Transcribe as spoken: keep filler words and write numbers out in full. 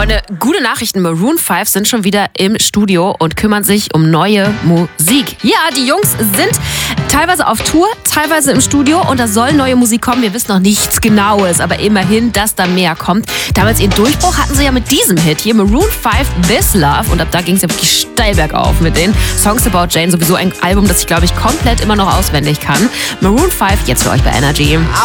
Freunde, gute Nachrichten. Maroon fünf sind schon wieder im Studio und kümmern sich um neue Musik. Ja, die Jungs sind teilweise auf Tour, teilweise im Studio und da soll neue Musik kommen. Wir wissen noch nichts Genaues, aber immerhin, dass da mehr kommt. Damals ihren Durchbruch hatten sie ja mit diesem Hit hier, Maroon fünf, This Love. Und ab da ging es ja wirklich steil bergauf mit den Songs About Jane. Sowieso ein Album, das ich, glaube ich, komplett immer noch auswendig kann. Maroon fünf, jetzt für euch bei Energy.